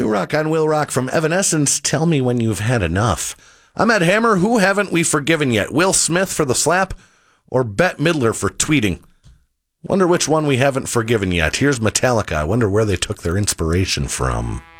New Rock on Will Rock from Evanescence, Tell Me When You've Had Enough. I'm Ed Hammer. Who haven't we forgiven yet? Will Smith for the slap or Bette Midler for tweeting? Wonder which one we haven't forgiven yet. Here's Metallica. I wonder where they took their inspiration from.